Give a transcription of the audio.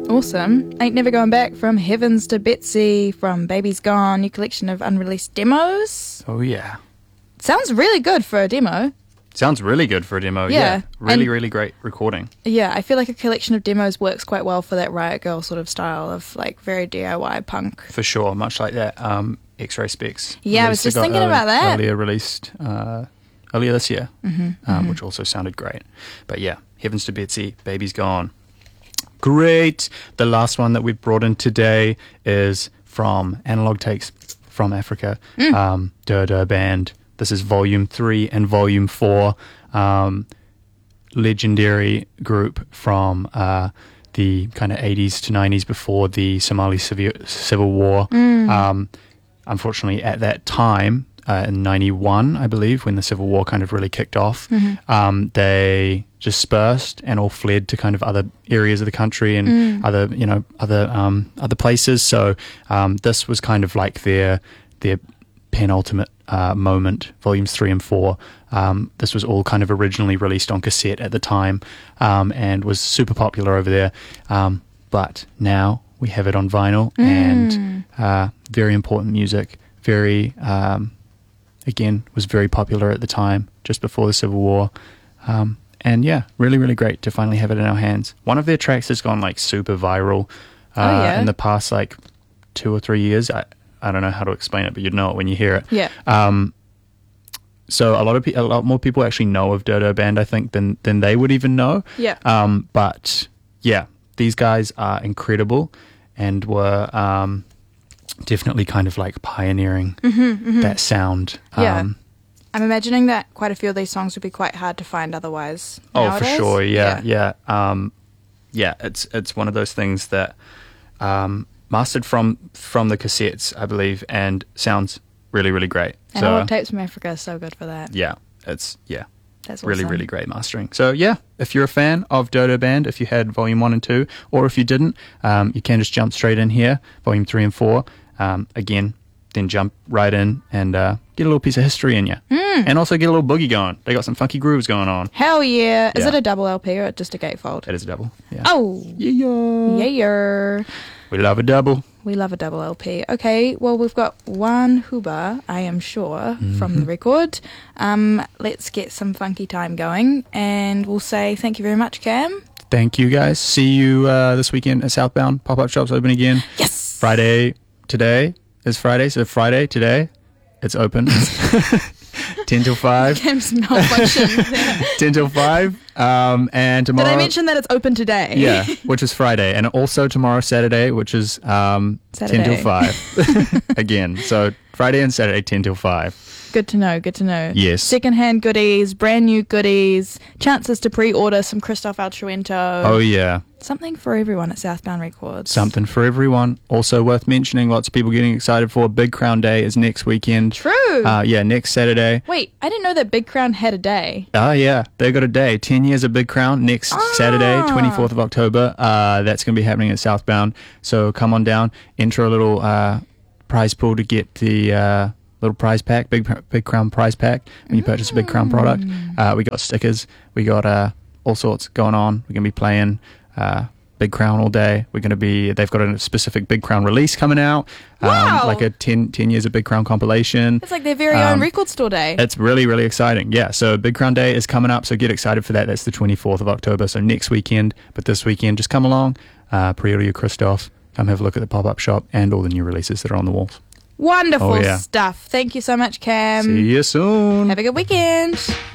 Awesome. Ain't Never Going Back from Heavens to Betsy from Baby's Gone, new collection of unreleased demos. Oh, yeah. Sounds really good for a demo. Sounds really good for a demo, yeah. Really great recording. Yeah, I feel like a collection of demos works quite well for that Riot Girl sort of style of like very DIY punk. For sure, much like that X-Ray Specs. Yeah, I was just thinking about that. Earlier this year, which also sounded great. But yeah, Heavens to Betsy, Baby's Gone. Great. The last one that we've brought in today is from Analog Takes from Africa, Dur Band. This is Volume 3 and Volume 4. Legendary group from the kind of 80s to 90s before the Somali Civil War. Unfortunately, at that time, in 91, I believe, when the Civil War kind of really kicked off, they dispersed and all fled to kind of other areas of the country and other places. So this was kind of like their penultimate moment, volumes 3 and 4. This was all kind of originally released on cassette at the time and was super popular over there. But now we have it on vinyl and very important music. Very, again, was very popular at the time, just before the Civil War. And yeah, really great to finally have it in our hands. One of their tracks has gone like super viral in the past like 2 or 3 years. I don't know how to explain it, but you'd know it when you hear it. Yeah. So a lot more people actually know of Dur Band, I think, than they would even know. Yeah. But yeah, these guys are incredible and were definitely kind of like pioneering that sound. Yeah. I'm imagining that quite a few of these songs would be quite hard to find otherwise nowadays. Oh, for sure. Yeah. It's one of those things that mastered from the cassettes, I believe, and sounds really great. Analog Tapes from Africa is so good for that. Yeah, that's awesome. really great mastering. So yeah, if you're a fan of Dur Band, if you had Volume 1 and 2, or if you didn't, you can just jump straight in here, Volume 3 and 4. Again, then jump right in and get a little piece of history in you. And also get a little boogie going. They got some funky grooves going on. Hell yeah. Is it a double LP or just a gatefold? It is a double, yeah. Oh! Yeah. We love a double. We love a double LP. Okay, well, we've got one huba, I am sure, from the record. Let's get some funky time going, and we'll say thank you very much, Cam. Thank you, guys. See you this weekend at Southbound. Pop-up shops open again. Yes! Friday today is Friday, so Friday today, it's open. 10 till 5. Cam's malfunction. 10 till 5. And tomorrow... Did I mention that it's open today? Yeah, which is Friday. And also tomorrow, Saturday, which is 10 till 5. Again, so Friday and Saturday, 10 till 5. Good to know. Yes. Secondhand goodies, brand new goodies, chances to pre-order some Christoph Altruento. Oh, yeah. Something for everyone at Southbound Records. Something for everyone. Also worth mentioning, lots of people getting excited for Big Crown Day is next weekend. True. Yeah, next Saturday. Wait, I didn't know that Big Crown had a day. Oh, yeah. They got a day. 10 years of Big Crown next Saturday, 24th of October. That's going to be happening at Southbound. So come on down, enter a little prize pool to get the... little prize pack, Big Crown prize pack when you purchase a Big Crown product. We got stickers, we got all sorts going on. We're going to be playing Big Crown all day. They've got a specific Big Crown release coming out. Wow. Like a 10 years of Big Crown compilation. It's like their very own record store day. It's really exciting. Yeah, so Big Crown Day is coming up, so get excited for that. That's the 24th of October, so next weekend. But this weekend, just come along, pre-order your Christoph, come have a look at the pop-up shop and all the new releases that are on the walls. Wonderful stuff. Thank you so much, Cam. See you soon. Have a good weekend.